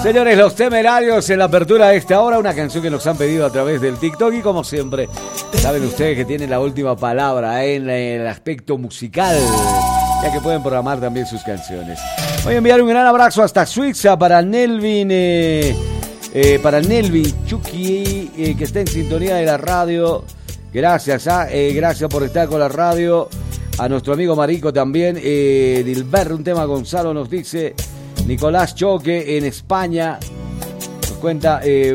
Señores, Los Temerarios en la apertura de esta hora, una canción que nos han pedido a través del TikTok y como siempre, saben ustedes que tienen la última palabra en el aspecto musical, ya que pueden programar también sus canciones. Voy a enviar un gran abrazo hasta Suiza para Nelvin Chucky, que está en sintonía de la radio. Gracias, gracias por estar con la radio. A nuestro amigo Marico también, Dilber, un tema Gonzalo nos dice. Nicolás Choque en España nos cuenta